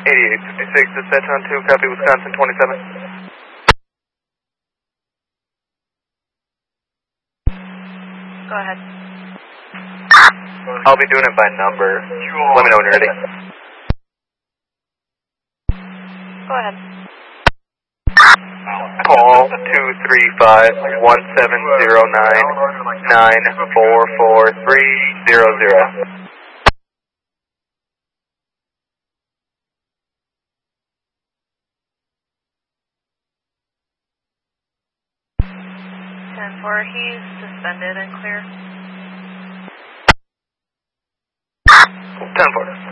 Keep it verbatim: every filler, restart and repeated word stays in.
eighty-eight fifty-six, dispatch on two, copy Wisconsin twenty-seven. Go ahead. I'll be doing it by number. Let me know when you're ready. Go ahead. Call two three five, one seven zero nine, nine four four three zero zero. ten four, he's suspended and clear. ten four.